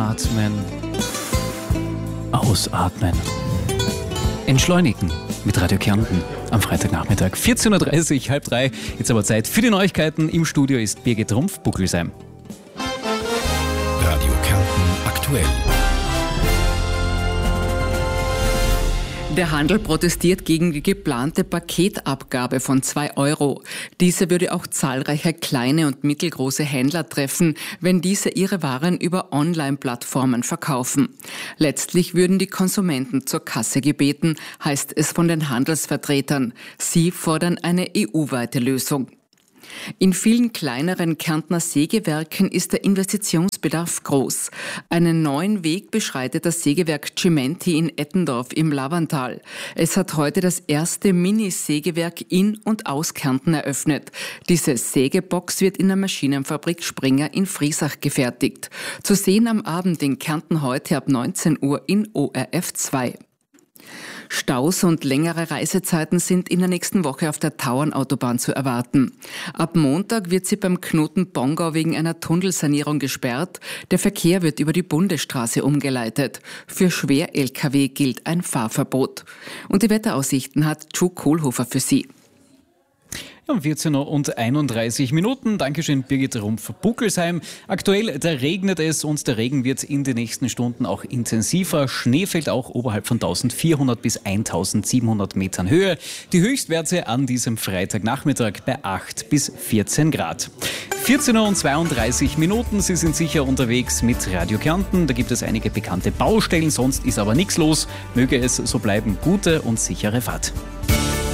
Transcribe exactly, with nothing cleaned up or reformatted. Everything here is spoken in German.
Einatmen, ausatmen. Entschleunigen mit Radio Kärnten am Freitagnachmittag. vierzehn Uhr dreißig, halb drei. Jetzt aber Zeit für die Neuigkeiten. Im Studio ist Birgit Rumpf-Buckelsheim. Radio Kärnten aktuell. Der Handel protestiert gegen die geplante Paketabgabe von zwei Euro. Diese würde auch zahlreiche kleine und mittelgroße Händler treffen, wenn diese ihre Waren über Online-Plattformen verkaufen. Letztlich würden die Konsumenten zur Kasse gebeten, heißt es von den Handelsvertretern. Sie fordern eine E U-weite Lösung. In vielen kleineren Kärntner Sägewerken ist der Investitionsbedarf groß. Einen neuen Weg beschreitet das Sägewerk Cimenti in Ettendorf im Lavantal. Es hat heute das erste Mini-Sägewerk in und aus Kärnten eröffnet. Diese Sägebox wird in der Maschinenfabrik Springer in Friesach gefertigt. Zu sehen am Abend in Kärnten heute ab neunzehn Uhr in O R F zwei. Staus und längere Reisezeiten sind in der nächsten Woche auf der Tauernautobahn zu erwarten. Ab Montag wird sie beim Knoten Bongau wegen einer Tunnelsanierung gesperrt. Der Verkehr wird über die Bundesstraße umgeleitet. Für Schwer-L K W gilt ein Fahrverbot. Und die Wetteraussichten hat Joe Kohlhofer für Sie. Um vierzehn Uhr und einunddreißig Minuten. Dankeschön, Birgit Rumpf-Buckelsheim. Aktuell, da regnet es und der Regen wird in den nächsten Stunden auch intensiver. Schnee fällt auch oberhalb von eintausendvierhundert bis eintausendsiebenhundert Metern Höhe. Die Höchstwerte an diesem Freitagnachmittag bei acht bis vierzehn Grad. vierzehn Uhr und zweiunddreißig Minuten. Sie sind sicher unterwegs mit Radio Kärnten. Da gibt es einige bekannte Baustellen, sonst ist aber nichts los. Möge es so bleiben. Gute und sichere Fahrt.